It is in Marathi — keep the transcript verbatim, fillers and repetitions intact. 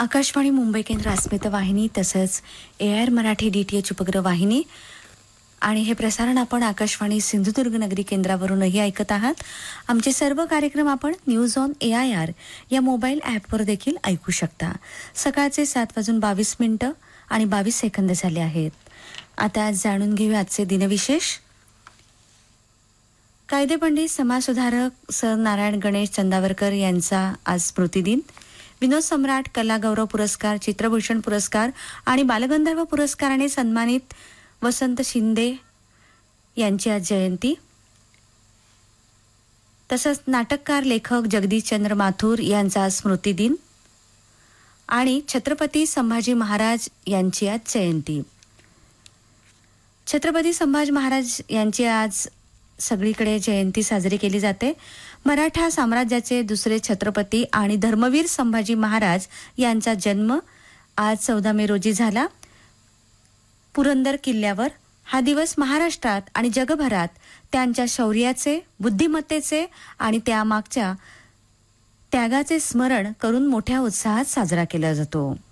आकाशवाणी मुंबई केंद्र अस्मिता वाहिनी तसंच A R Marathi D T H उपग्रह वाहिनी आणि हे प्रसारण आपण आकाशवाणी सिंधुदुर्ग नगरी केंद्रावरूनही ऐकत आहात. आमचे सर्व कार्यक्रम आपण news on A I R या मोबाईल ॲपवर देखील ऐकू शकता. सकाळचे सात वाजून बावीस मिनिटं आणि बावीस सेकंद झाले आहेत. आता जाणून घेऊया आजचे दिनविशेष. कायदेपंडित समाजसुधारक सर नारायण गणेश चंदावरकर यांचा आज स्मृतिदिन. विनोद सम्राट कलागौरव पुरस्कार, चित्रभूषण पुरस्कार आणि बालगंधर्व पुरस्काराने सन्मानित वसंत शिंदे यांची आज जयंती. तसंच नाटककार लेखक जगदीशचंद्र माथुर यांचा आज स्मृतिदिन आणि छत्रपती संभाजी महाराज यांची आज जयंती. छत्रपती संभाजी महाराज यांची आज सगळीकडे जयंती साजरी केली जाते. मराठा साम्राज्याचे दुसरे छत्रपती आणि धर्मवीर संभाजी महाराज यांचा जन्म आज चौदा मे रोजी झाला. पुरंदर किल्ल्यावर हा दिवस महाराष्ट्रात आणि जगभरात त्यांच्या शौर्याचे, बुद्धिमत्तेचे आणि त्यामागच्या त्यागाचे स्मरण करून मोठ्या उत्साहात साजरा केला जातो.